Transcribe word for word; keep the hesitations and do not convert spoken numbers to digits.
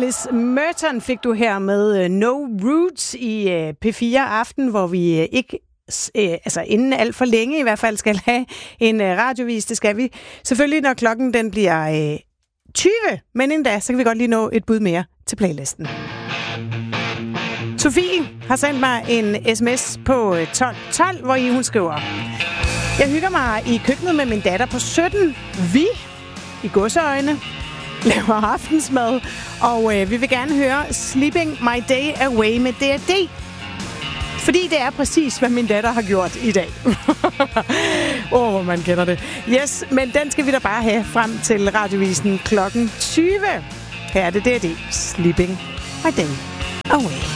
Alice Merton fik du her med No Roots i P fire Aften, hvor vi ikke, altså inden alt for længe i hvert fald, skal have en radiovis. Det skal vi selvfølgelig, når klokken den bliver tyve. Men inden da, så kan vi godt lige nå et bud mere til playlisten. Sofie har sendt mig en sms på tolv tolv, hvor I hun skriver: Jeg hygger mig i køkkenet med min datter på sytten. Vi, i godseøjne, laver aftensmad, og øh, vi vil gerne høre Sleeping My Day Away med D R D. Fordi det er præcis, hvad min datter har gjort i dag. Åh, oh, man kender det. Yes, men den skal vi da bare have frem til radiovisen klokken tyve. Her er det D R D. Sleeping My Day Away.